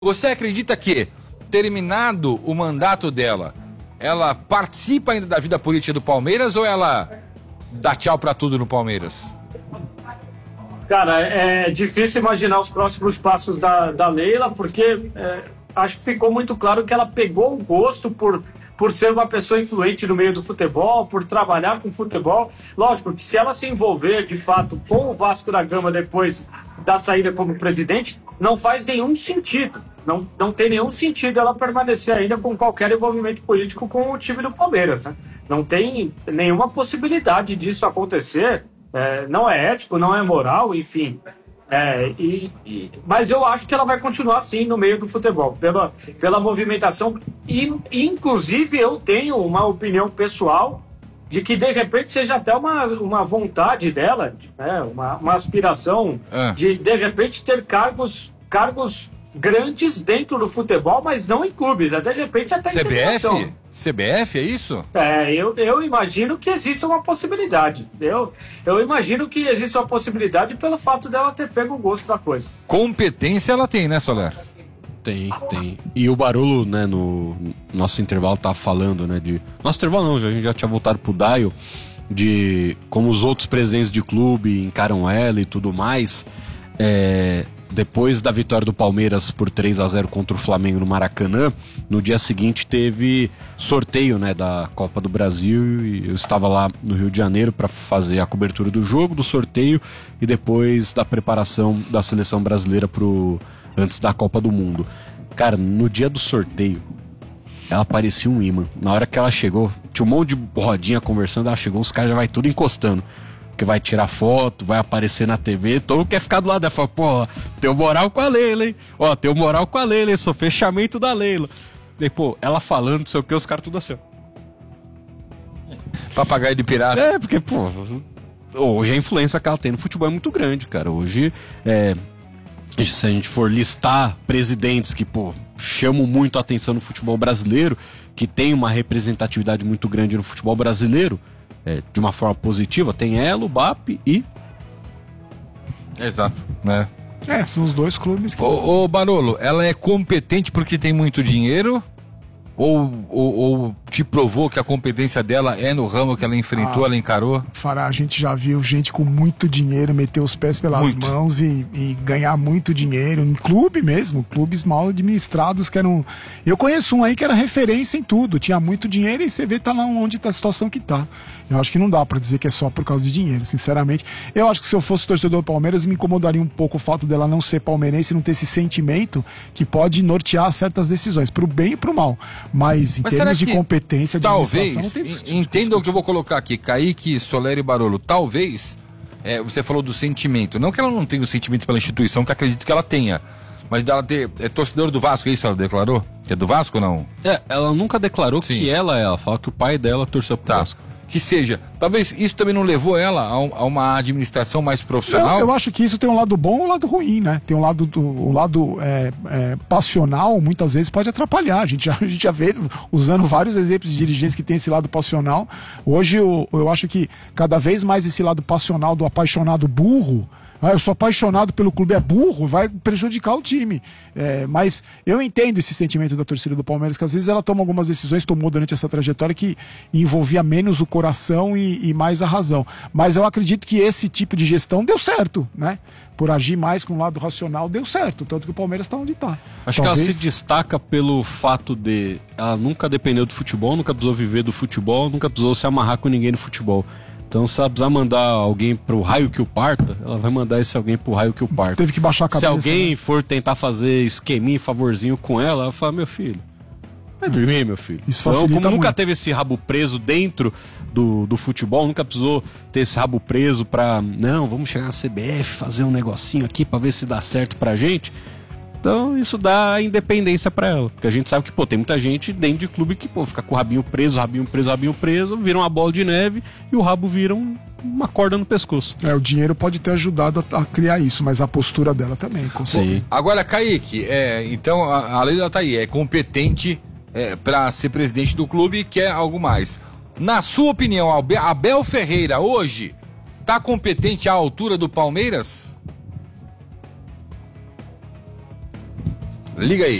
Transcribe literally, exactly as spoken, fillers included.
Você acredita que, terminado o mandato dela, ela participa ainda da vida política do Palmeiras ou ela dá tchau pra tudo no Palmeiras? Cara, é difícil imaginar os próximos passos da, da Leila, porque é, acho que ficou muito claro que ela pegou o gosto por, por ser uma pessoa influente no meio do futebol, por trabalhar com futebol. Lógico que se ela se envolver, de fato, com o Vasco da Gama depois da saída como presidente, não faz nenhum sentido. Não, não tem nenhum sentido ela permanecer ainda com qualquer envolvimento político com o time do Palmeiras, né? Não tem nenhuma possibilidade disso acontecer. É, não é ético, não é moral, enfim. É, e, e, mas eu acho que ela vai continuar assim no meio do futebol, pela, pela movimentação. E, inclusive, eu tenho uma opinião pessoal de que, de repente, seja até uma, uma vontade dela, né, uma, uma aspiração é. de, de repente, ter cargos, cargos grandes dentro do futebol, mas não em clubes. De repente, até C B F? C B F, é isso? É, eu, eu imagino que existe uma possibilidade. Eu, eu imagino que existe uma possibilidade pelo fato dela ter pego o gosto da coisa. Competência ela tem, né, Soler? Tem, tem. E o Barolo, né, no nosso intervalo tá falando, né, de... Nosso intervalo não, a gente já tinha voltado pro Daio, de como os outros presidentes de clube encaram ela e tudo mais. É... Depois da vitória do Palmeiras por três a zero contra o Flamengo no Maracanã, no dia seguinte teve sorteio, né, da Copa do Brasil, e eu estava lá no Rio de Janeiro para fazer a cobertura do jogo, do sorteio e depois da preparação da seleção brasileira pro, antes da Copa do Mundo. Cara, no dia do sorteio, ela parecia um imã. Na hora que ela chegou, tinha um monte de rodinha conversando, ela chegou, os caras já vai tudo encostando. Que vai tirar foto, vai aparecer na T V, todo mundo quer ficar do lado dela, fala, pô, teu moral com a Leila, hein? Ó, teu moral com a Leila, hein? Sou fechamento da Leila. Daí, pô, ela falando, não sei o que, os caras tudo assim, ó. Papagaio de pirata. É, porque, pô, hoje a influência que ela tem no futebol é muito grande, cara. Hoje, é, se a gente for listar presidentes que, pô, chamam muito a atenção no futebol brasileiro, que tem uma representatividade muito grande no futebol brasileiro, É, de uma forma positiva, tem ela, o B A P e... Exato, né? É, são os dois clubes que... Ô, ô Barolo, ela é competente porque tem muito dinheiro? Ou, ou, ou te provou que a competência dela é no ramo que ela enfrentou, ah, ela encarou? Fará, a gente já viu gente com muito dinheiro meter os pés pelas muito. mãos e, e ganhar muito dinheiro, em clube mesmo, clubes mal administrados que eram... Eu conheço um aí que era referência em tudo, tinha muito dinheiro e você vê tá lá onde tá a situação que tá. Eu acho que não dá pra dizer que é só por causa de dinheiro, sinceramente. Eu acho que se eu fosse torcedor do Palmeiras, me incomodaria um pouco o fato dela não ser palmeirense e não ter esse sentimento que pode nortear certas decisões, pro bem e pro mal. Mas em Mas termos de competência, de talvez, não tem... entendam o que eu vou colocar aqui, Kaique, Soler e Barolo, talvez, é, você falou do sentimento, não que ela não tenha o sentimento pela instituição, que acredito que ela tenha, mas dela ter, é torcedor do Vasco, é isso ela declarou? É do Vasco ou não? É, ela nunca declarou Sim. que ela é, ela fala que o pai dela torceu pro tá. Vasco. Que seja, talvez isso também não levou ela a, um, a uma administração mais profissional? Eu, eu acho que isso tem um lado bom e um lado ruim, né? Tem um lado, do, um lado é, é, passional, muitas vezes pode atrapalhar. A gente já, a gente já vê, usando vários exemplos de dirigentes que tem esse lado passional. Hoje eu, eu acho que cada vez mais esse lado passional do apaixonado burro, ah, eu sou apaixonado pelo clube, é burro, vai prejudicar o time. É, mas eu entendo esse sentimento da torcida do Palmeiras, que às vezes ela toma algumas decisões, tomou durante essa trajetória que envolvia menos o coração e, e mais a razão. Mas eu acredito que esse tipo de gestão deu certo, né? Por agir mais com o lado racional, deu certo. Tanto que o Palmeiras está onde está. Acho Talvez... que ela se destaca pelo fato de ela nunca dependeu do futebol, nunca precisou viver do futebol, nunca precisou se amarrar com ninguém no futebol. Então, se ela precisar mandar alguém pro raio que o parta, ela vai mandar esse alguém pro raio que o parta. Teve que baixar a cabeça. Se alguém né? for tentar fazer esqueminha, favorzinho com ela, ela fala, meu filho, vai dormir, meu filho. Isso então, facilita como nunca muito. teve esse rabo preso dentro do, do futebol, nunca precisou ter esse rabo preso pra, não, vamos chegar na C B F, fazer um negocinho aqui pra ver se dá certo pra gente. Então isso dá independência pra ela. Porque a gente sabe que, pô, tem muita gente dentro de clube que, pô, fica com o rabinho preso, rabinho preso, rabinho preso, vira uma bola de neve e o rabo vira um, uma corda no pescoço. É, o dinheiro pode ter ajudado a, a criar isso, mas a postura dela também. Com Sim. Agora, Kaique, é, então a, a Leila tá aí, é competente é, pra ser presidente do clube e quer algo mais. Na sua opinião, Abel Ferreira hoje tá competente à altura do Palmeiras? Liga aí.